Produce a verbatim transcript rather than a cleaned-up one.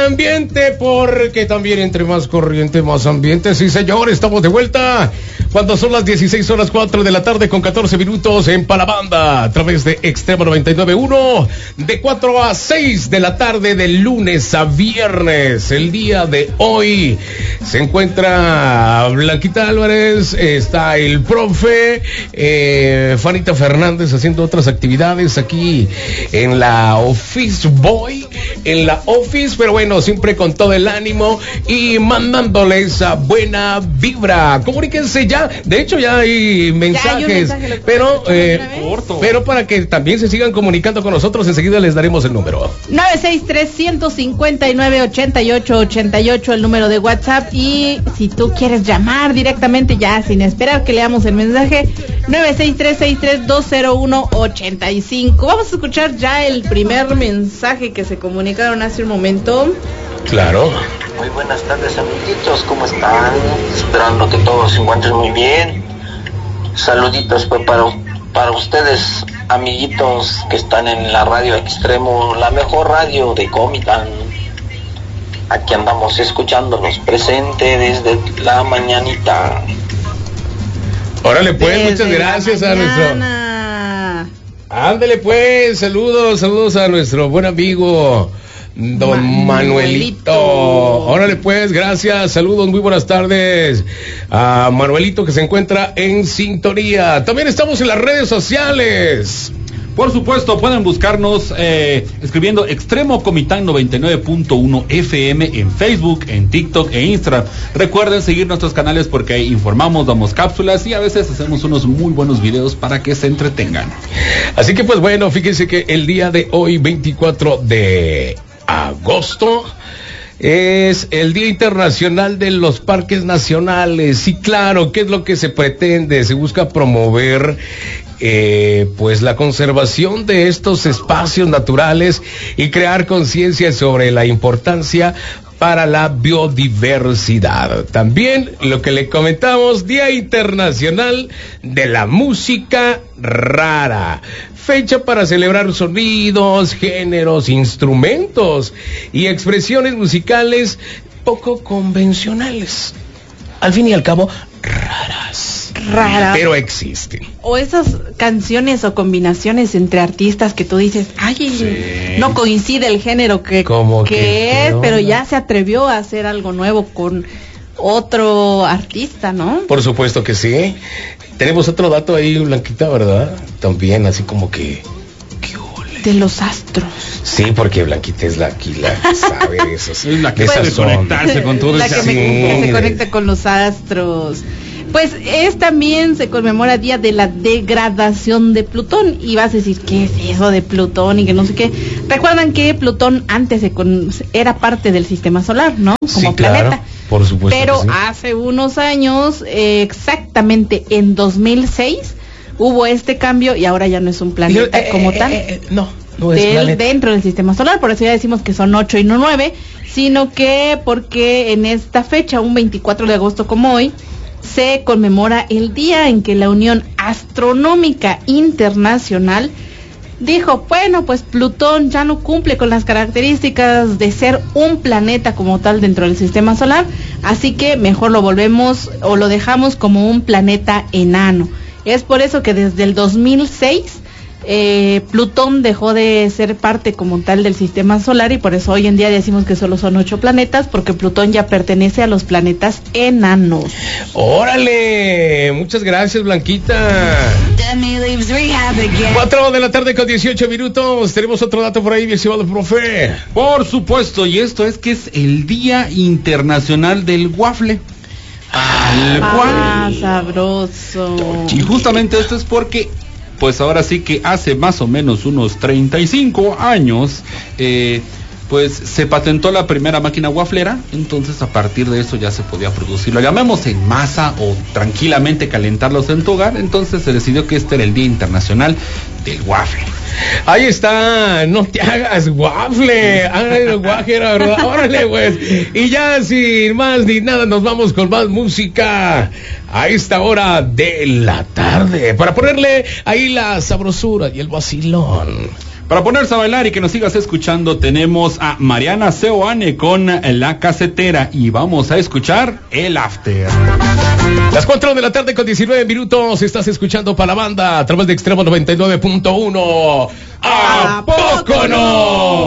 ambiente, porque también entre más corriente, más ambiente. Sí, señor, estamos de vuelta cuando son las dieciséis horas cuatro de la tarde con catorce minutos en Palabanda, a través de Extremo noventa y nueve punto uno, de cuatro a seis de la tarde, de lunes a viernes. El día de hoy se encuentra Blanquita Álvarez, está el profe, eh, Fanita Fernández haciendo otras actividades aquí en la Office Boy, en la Office, pero bueno, siempre con todo el ánimo y mandándole esa buena vibra. Comuníquense ya. De hecho ya hay mensajes, ya hay mensaje, pero eh, pero para que también se sigan comunicando con nosotros, enseguida les daremos el número. nueve seis tres, uno cinco nueve, ocho ocho ocho ocho, el número de WhatsApp. Y si tú quieres llamar directamente ya sin esperar que leamos el mensaje, nueve seis tres, seis tres dos cero uno ocho cinco. Vamos a escuchar ya el primer mensaje que se comunicaron hace un momento. Claro. Muy buenas tardes, amiguitos, ¿cómo están? Esperando que todos se encuentren muy bien. Saluditos pues para, para ustedes, amiguitos que están en la radio Extremo, la mejor radio de Comitán. Aquí andamos escuchándolos presente desde la mañanita. Órale pues, desde muchas gracias a nuestro... Ándale pues, saludos, saludos a nuestro buen amigo Don Manuelito. Manuelito. Órale pues, gracias, saludos, muy buenas tardes a Manuelito que se encuentra en sintonía. También estamos en las redes sociales. Por supuesto, pueden buscarnos eh, escribiendo Extremo Comitán noventa y nueve punto uno F M en Facebook, en TikTok e Instagram. Recuerden seguir nuestros canales porque ahí informamos, damos cápsulas y a veces hacemos unos muy buenos videos para que se entretengan. Así que pues bueno, fíjense que el día de hoy, veinticuatro de agosto, es el Día Internacional de los Parques Nacionales. Y claro, ¿qué es lo que se pretende? Se busca promover eh, pues la conservación de estos espacios naturales y crear conciencia sobre la importancia para la biodiversidad. También lo que le comentamos, Día Internacional de la Música Rara, fecha para celebrar sonidos, géneros, instrumentos y expresiones musicales poco convencionales. Al fin y al cabo, raras. Raras. Pero existen. O esas canciones o combinaciones entre artistas que tú dices, ay, sí, no coincide el género que, que, que es, pero ya se atrevió a hacer algo nuevo con otro artista, ¿no? Por supuesto que sí. Tenemos otro dato ahí, Blanquita, ¿verdad? También, así como que... de los astros. Sí, porque Blanquita es la que la sabe de esos. Es la que puede conectarse con todo. La que, me, que se conecta con los astros. Pues es también, se conmemora Día de la Degradación de Plutón. Y vas a decir, ¿qué es eso de Plutón? Y que no sé qué. Recuerdan que Plutón antes se con, era parte del sistema solar, ¿no? Como sí, planeta. Claro, por supuesto. Pero sí. hace unos años, eh, exactamente en dos mil seis, hubo este cambio y ahora ya no es un planeta eh, como eh, tal. Eh, eh, no, no es del, planeta. Dentro del sistema solar, por eso ya decimos que son ocho y no nueve, sino que porque en esta fecha, un veinticuatro de agosto como hoy, se conmemora el día en que la Unión Astronómica Internacional dijo, bueno, pues Plutón ya no cumple con las características de ser un planeta como tal dentro del sistema solar, así que mejor lo volvemos o lo dejamos como un planeta enano. Es por eso que desde el dos mil seis eh, Plutón dejó de ser parte como tal del sistema solar y por eso hoy en día decimos que solo son ocho planetas, porque Plutón ya pertenece a los planetas enanos. ¡Órale! Muchas gracias, Blanquita. Cuatro de la tarde con dieciocho minutos. Tenemos otro dato por ahí, mi estimado profe. Por supuesto, y esto es que es el Día Internacional del Waffle. Al ah, cual... sabroso. Y justamente esto es porque, pues ahora sí que hace más o menos unos treinta y cinco años, eh, pues se patentó la primera máquina waflera, entonces a partir de eso ya se podía producir, lo llamemos en masa o tranquilamente calentarlos en tu hogar, entonces se decidió que este era el Día Internacional del Waffle. Ahí está, no te hagas waffle, hágale guajera, ¿verdad? Órale, pues. Y ya sin más ni nada, nos vamos con más música a esta hora de la tarde, para ponerle ahí la sabrosura y el vacilón. Para ponerse a bailar y que nos sigas escuchando, tenemos a Mariana Seoane con La Casetera y vamos a escuchar el After. Las cuatro de la tarde con diecinueve minutos, estás escuchando para la banda a través de Extremo noventa y nueve punto uno. ¿A poco no?